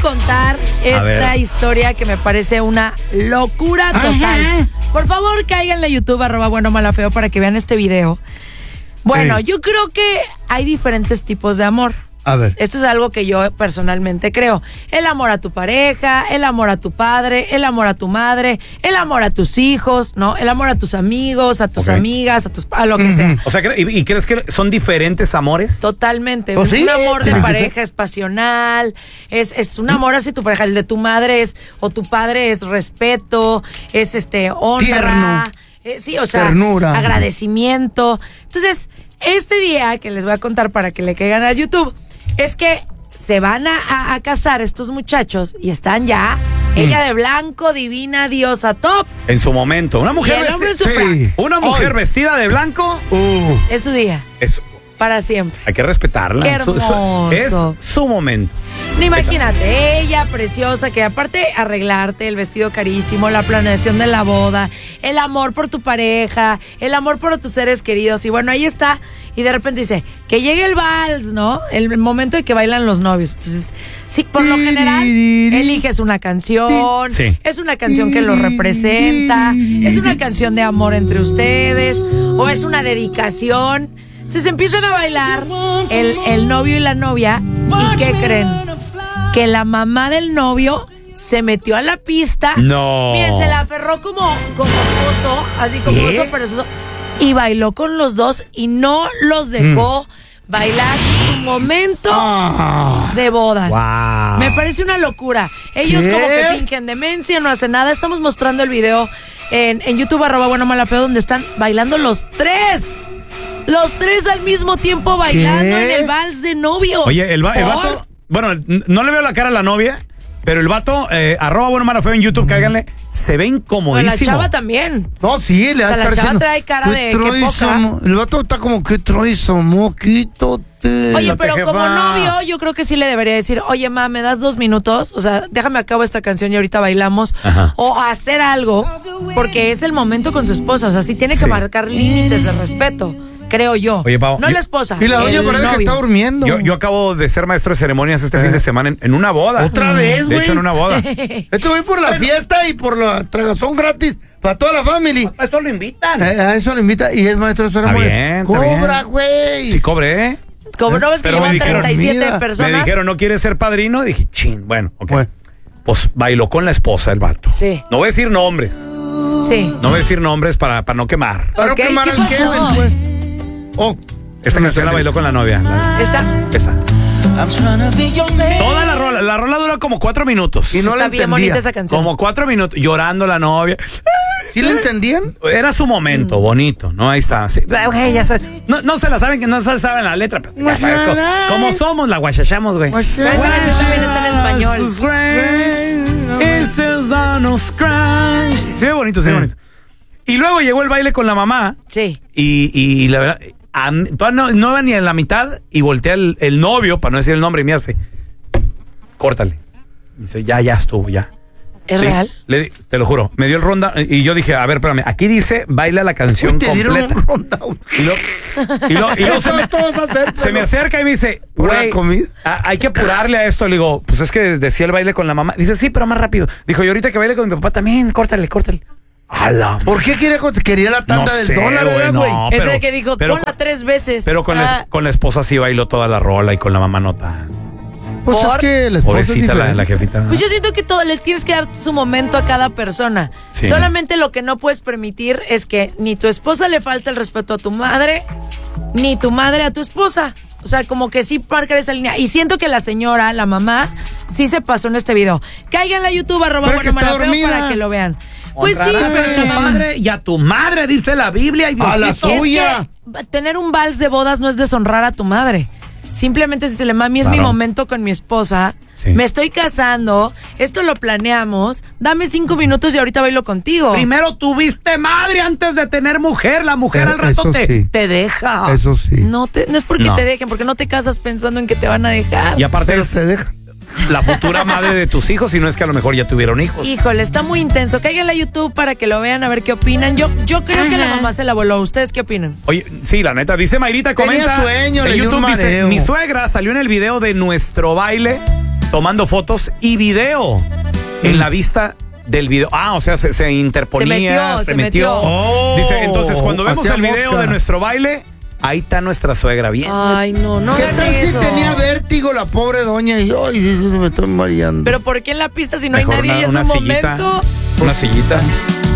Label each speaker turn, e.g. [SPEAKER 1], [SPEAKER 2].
[SPEAKER 1] contar esta historia que me parece una locura total. Por favor, cáiganle a YouTube, @buenomalafeo, para que vean este video. Bueno, yo creo que hay diferentes tipos de amor.
[SPEAKER 2] A ver.
[SPEAKER 1] Esto es algo que yo personalmente creo. El amor a tu pareja, el amor a tu padre, el amor a tu madre, el amor a tus hijos, ¿no? El amor a tus amigos, a tus amigas, a lo que sea.
[SPEAKER 3] O sea, ¿y crees que son diferentes amores?
[SPEAKER 1] Totalmente.
[SPEAKER 2] ¿Oh, sí?
[SPEAKER 1] Un amor de pareja es pasional, es un amor hacia tu pareja. El de tu madre o tu padre es respeto, es honra.
[SPEAKER 2] Tierno.
[SPEAKER 1] Sí, o sea,
[SPEAKER 2] ternura,
[SPEAKER 1] agradecimiento. Entonces, este día que les voy a contar para que le caigan a YouTube es que se van a casar estos muchachos y están ya ella de blanco, divina, diosa, top.
[SPEAKER 3] En su momento. Una mujer,
[SPEAKER 1] Y el hombre en su frac.
[SPEAKER 3] una mujer vestida de blanco.
[SPEAKER 1] Es su día. Para siempre.
[SPEAKER 3] Hay que respetarla.
[SPEAKER 1] Qué hermoso.
[SPEAKER 3] Es su momento.
[SPEAKER 1] Imagínate, ella preciosa, que aparte arreglarte, el vestido carísimo, la planeación de la boda, el amor por tu pareja, el amor por tus seres queridos. Y bueno, ahí está. Y de repente dice, que llegue el vals, ¿no? El momento de que bailan los novios. Entonces, sí, por lo general, eliges una canción.
[SPEAKER 3] Sí.
[SPEAKER 1] Es una canción que los representa. Es una canción de amor entre ustedes. O es una dedicación. Entonces empiezan a bailar el novio y la novia. ¿Y qué creen? Que la mamá del novio se metió a la pista.
[SPEAKER 3] No.
[SPEAKER 1] Miren, se la aferró como oso, así como oso perezoso. Y bailó con los dos y no los dejó bailar su momento de bodas.
[SPEAKER 3] Wow.
[SPEAKER 1] Me parece una locura. Ellos como que fingen demencia, no hacen nada. Estamos mostrando el video en YouTube, @buenomalafeo, donde están bailando los tres. Los tres al mismo tiempo bailando en el vals de novios.
[SPEAKER 3] Oye, el vato, bueno, no le veo la cara a la novia, pero el vato, @buenomalafeo en YouTube, cáiganle, se ve incomodísimo.
[SPEAKER 1] Pues la chava también.
[SPEAKER 2] No, sí, le
[SPEAKER 1] O sea, la chava trae cara de que poca.
[SPEAKER 2] El vato está como que trae moquítote.
[SPEAKER 1] Oye, pero como novio, yo creo que sí le debería decir, oye, ma, ¿me das 2 minutos? O sea, déjame acabo esta canción y ahorita bailamos.
[SPEAKER 3] Ajá.
[SPEAKER 1] O hacer algo, porque es el momento con su esposa. O sea, sí tiene que marcar límites de respeto, creo yo.
[SPEAKER 3] Oye, Pau,
[SPEAKER 1] no la esposa.
[SPEAKER 2] Y la doña parece que está durmiendo.
[SPEAKER 3] Yo acabo de ser maestro de ceremonias este fin de semana en una boda.
[SPEAKER 2] ¿Otra vez, güey?
[SPEAKER 3] De hecho, en una boda.
[SPEAKER 2] Esto voy por la fiesta y por la tragazón gratis para toda la familia.
[SPEAKER 3] A esto lo invitan.
[SPEAKER 2] A eso lo invita y es maestro de ceremonias.
[SPEAKER 3] Está bien.
[SPEAKER 2] Cobra, güey.
[SPEAKER 3] Sí, cobré, ¿eh?
[SPEAKER 1] Como no ves que
[SPEAKER 3] Pero
[SPEAKER 1] llevan
[SPEAKER 3] me dijeron,
[SPEAKER 1] 37 personas.
[SPEAKER 3] Me dijeron, ¿no quieres ser padrino? Dije, chin, bueno, ok. Pues bailó con la esposa el vato.
[SPEAKER 1] Sí.
[SPEAKER 3] No voy a decir nombres.
[SPEAKER 1] Sí.
[SPEAKER 3] No voy a decir nombres para no quemar.
[SPEAKER 2] Para no
[SPEAKER 1] Ok,
[SPEAKER 2] quemar
[SPEAKER 1] ¿qué
[SPEAKER 2] al Kevin,
[SPEAKER 1] pasó?
[SPEAKER 2] pues. Oh.
[SPEAKER 3] Esta canción la bailó con la novia. Esa. Toda la rola dura como 4 minutos.
[SPEAKER 2] Y no la
[SPEAKER 1] Está bien
[SPEAKER 2] entendía.
[SPEAKER 1] bonita esa canción.
[SPEAKER 3] Como 4 minutos, llorando la novia.
[SPEAKER 2] ¿Sí la entendían?
[SPEAKER 3] Era su momento, bonito, ¿no? Ahí está. Sí. Ya sabes. No se la saben, que no se saben la letra. Pero ya sabes, como somos, la guachachamos, güey.
[SPEAKER 1] Esa canción también está en español.
[SPEAKER 3] Sí, bonito, sí, bonito. Y luego llegó el baile con la mamá.
[SPEAKER 1] Sí.
[SPEAKER 3] Y la verdad, todavía no iba ni en la mitad y voltea el novio, para no decir el nombre, y me hace, córtale. Dice, ya estuvo, ya.
[SPEAKER 1] ¿Es real?
[SPEAKER 3] Te lo juro, me dio el ronda y yo dije, a ver, espérame, aquí dice, baila la canción
[SPEAKER 2] te
[SPEAKER 3] completa.
[SPEAKER 2] dieron un rundown.
[SPEAKER 3] Y luego se me acerca y me dice, güey, hay que apurarle a esto. Le digo, pues es que decía el baile con la mamá. Dice, sí, pero más rápido. Dijo, y ahorita que baile con mi papá también, córtale.
[SPEAKER 2] ¿Por qué quería la tanda del dólar, güey?
[SPEAKER 3] No,
[SPEAKER 1] Es el que dijo, ponla 3 veces.
[SPEAKER 3] Pero con la esposa sí bailó toda la rola y con la mamá no tanto.
[SPEAKER 2] Pues es que la esposa
[SPEAKER 3] pobrecita la jefita.
[SPEAKER 1] Pues yo siento que le tienes que dar su momento a cada persona.
[SPEAKER 3] Sí.
[SPEAKER 1] Solamente lo que no puedes permitir es que ni tu esposa le falte el respeto a tu madre, ni tu madre a tu esposa. O sea, como que sí marcar esa línea. Y siento que la señora, la mamá, sí se pasó en este video. Caigan a YouTube, @buenomalafeo para que lo vean. Pues sí, pero
[SPEAKER 3] a tu padre y a tu madre, dice la Biblia. Y
[SPEAKER 2] a la suya.
[SPEAKER 1] Es que tener un vals de bodas no es deshonrar a tu madre. Simplemente decirle, mami, es mi momento con mi esposa. Sí. Me estoy casando. Esto lo planeamos. Dame 5 minutos y ahorita bailo contigo.
[SPEAKER 3] Primero tuviste madre antes de tener mujer. La mujer al rato te deja.
[SPEAKER 2] Eso sí.
[SPEAKER 1] No es porque te dejen, porque no te casas pensando en que te van a dejar.
[SPEAKER 3] Y aparte
[SPEAKER 2] te deja.
[SPEAKER 3] La futura madre de tus hijos, si no es que a lo mejor ya tuvieron hijos.
[SPEAKER 1] Híjole, está muy intenso. Cáiganle a YouTube para que lo vean, a ver qué opinan. Yo creo que la mamá se la voló. ¿Ustedes qué opinan?
[SPEAKER 3] Oye, sí, la neta, dice Mayrita, comenta
[SPEAKER 2] sueño,
[SPEAKER 3] en YouTube, dice, mi suegra salió en el video de nuestro baile tomando fotos y video en la vista del video. Ah, o sea, se interponía, se metió.
[SPEAKER 2] Oh,
[SPEAKER 3] Dice, entonces cuando vemos el video
[SPEAKER 2] mosca
[SPEAKER 3] de nuestro baile, ahí está nuestra suegra bien.
[SPEAKER 1] Ay, no
[SPEAKER 2] ¿Qué
[SPEAKER 1] hagan
[SPEAKER 2] tal si
[SPEAKER 1] eso.
[SPEAKER 2] tenía vértigo la pobre doña? Y yo, se me estoy mareando.
[SPEAKER 1] Pero ¿por qué en la pista si no hay
[SPEAKER 3] Mejor
[SPEAKER 1] nadie y es un
[SPEAKER 3] sillita,
[SPEAKER 1] momento?
[SPEAKER 3] una sillita.